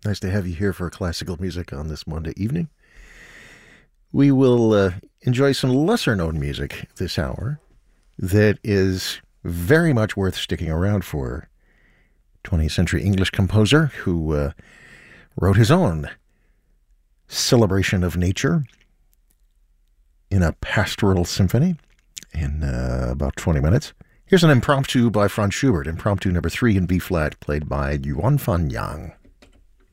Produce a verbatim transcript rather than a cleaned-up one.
Nice to have you here for classical music on this Monday evening. We will uh, enjoy some lesser-known music this hour that is very much worth sticking around for. twentieth century English composer who uh, wrote his own celebration of nature in a pastoral symphony in uh, about twenty minutes. Here's an impromptu by Franz Schubert, impromptu number three in B-flat, played by Yuan Fan Yang.